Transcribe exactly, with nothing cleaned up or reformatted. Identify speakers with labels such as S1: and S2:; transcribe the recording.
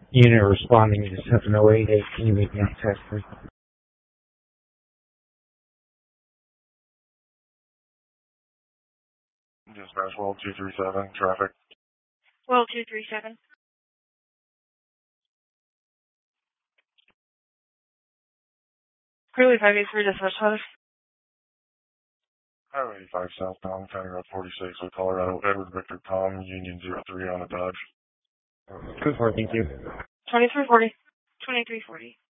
S1: Unit responding to seven oh eight eight. Can you make me a text, please?
S2: Dispatch World two three seven, traffic.
S3: World two three seven. Clearly five eight three, dispatch Weather.
S2: Highway eighty-five southbound, County Road forty-six with Colorado, Edward Victor Tom, Union zero three on a Dodge.
S1: Good for it, thank you.
S3: twenty-three forty. twenty-three forty.